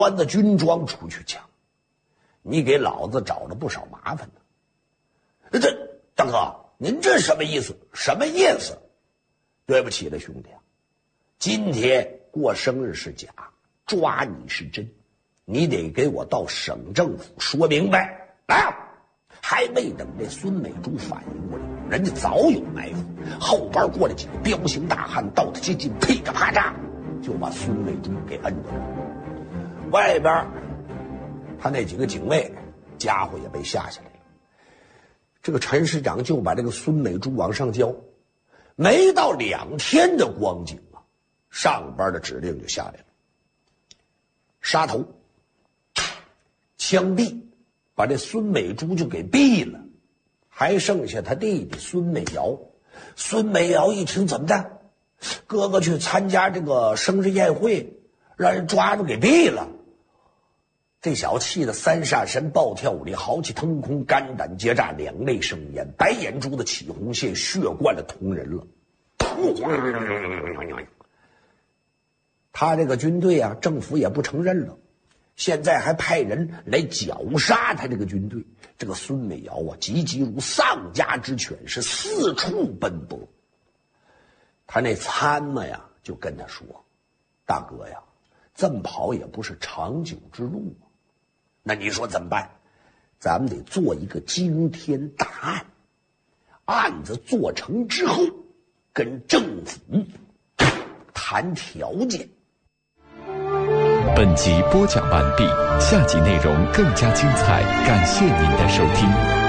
穿着军装出去抢，你给老子找了不少麻烦呢。这大哥，您这什么意思？什么意思？对不起了，兄弟啊，今天过生日是假，抓你是真，你得给我到省政府说明白。来啊！还没等这孙美珠反应过来，人家早有埋伏，后边过来几个彪形大汉，到他接近，噼里啪嚓就把孙美珠给摁住了。外边他那几个警卫家伙也被下下来了。这个陈师长就把这个孙美珠往上交，没到2天的光景啊，上边的指令就下来了：杀头、枪毙，把这孙美珠就给毙了，还剩下他弟弟孙美瑶。孙美瑶一听，怎么的？哥哥去参加这个生日宴会，让人抓住给毙了。这小子气得3煞神暴跳五里，豪气腾空，肝胆结炸，两泪生烟，白眼珠子起红线，血灌了同人了。他这个军队啊，政府也不承认了，现在还派人来绞杀他这个军队。这个孙美瑶啊，急如丧家之犬，是四处奔波。他那参谋呀就跟他说：大哥呀，这么跑也不是长久之路啊，那你说怎么办？咱们得做一个惊天大案，案子做成之后跟政府谈条件。 本集播讲完毕，下集内容更加精彩，感谢您的收听。